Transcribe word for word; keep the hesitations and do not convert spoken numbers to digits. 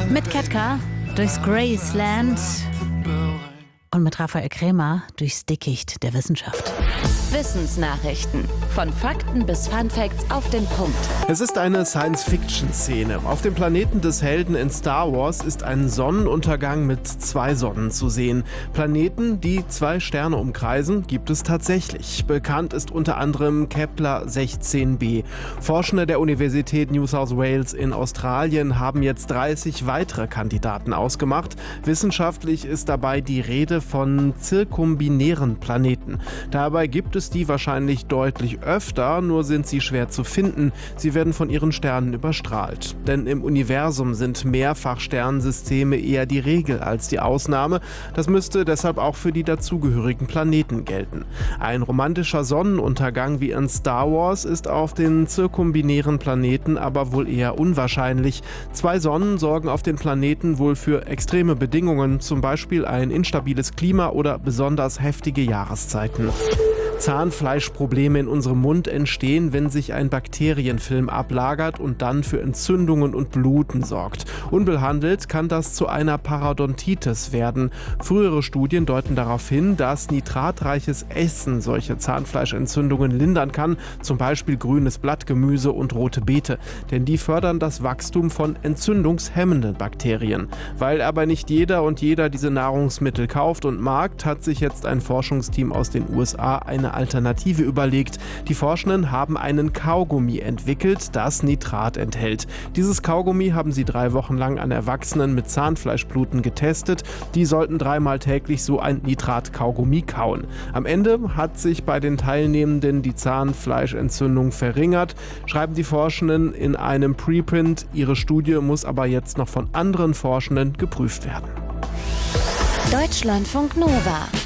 Mit Ketka durchs Graceland und mit Raphael Krämer durchs Dickicht der Wissenschaft. Wissensnachrichten. Von Fakten bis Funfacts auf den Punkt. Es ist eine Science-Fiction-Szene. Auf dem Planeten des Helden in Star Wars ist ein Sonnenuntergang mit zwei Sonnen zu sehen. Planeten, die zwei Sterne umkreisen, gibt es tatsächlich. Bekannt ist unter anderem Kepler sechzehn b. Forschende der Universität New South Wales in Australien haben jetzt dreißig weitere Kandidaten ausgemacht. Wissenschaftlich ist dabei die Rede von zirkumbinären Planeten. Dabei gibt es die wahrscheinlich deutlich öfter, nur sind sie schwer zu finden. Sie werden von ihren Sternen überstrahlt. Denn im Universum sind Mehrfachsternensysteme eher die Regel als die Ausnahme. Das müsste deshalb auch für die dazugehörigen Planeten gelten. Ein romantischer Sonnenuntergang wie in Star Wars ist auf den zirkumbinären Planeten aber wohl eher unwahrscheinlich. Zwei Sonnen sorgen auf den Planeten wohl für extreme Bedingungen, zum Beispiel ein instabiles Klima oder besonders heftige Jahreszeiten. Zahnfleischprobleme in unserem Mund entstehen, wenn sich ein Bakterienfilm ablagert und dann für Entzündungen und Bluten sorgt. Unbehandelt kann das zu einer Parodontitis werden. Frühere Studien deuten darauf hin, dass nitratreiches Essen solche Zahnfleischentzündungen lindern kann, zum Beispiel grünes Blattgemüse und rote Beete, denn die fördern das Wachstum von entzündungshemmenden Bakterien. Weil aber nicht jeder und jeder diese Nahrungsmittel kauft und mag, hat sich jetzt ein Forschungsteam aus den U S A eine Alternative überlegt. Die Forschenden haben einen Kaugummi entwickelt, das Nitrat enthält. Dieses Kaugummi haben sie drei Wochen lang an Erwachsenen mit Zahnfleischbluten getestet. Die sollten dreimal täglich so ein Nitrat-Kaugummi kauen. Am Ende hat sich bei den Teilnehmenden die Zahnfleischentzündung verringert, schreiben die Forschenden in einem Preprint. Ihre Studie muss aber jetzt noch von anderen Forschenden geprüft werden. Deutschlandfunk Nova.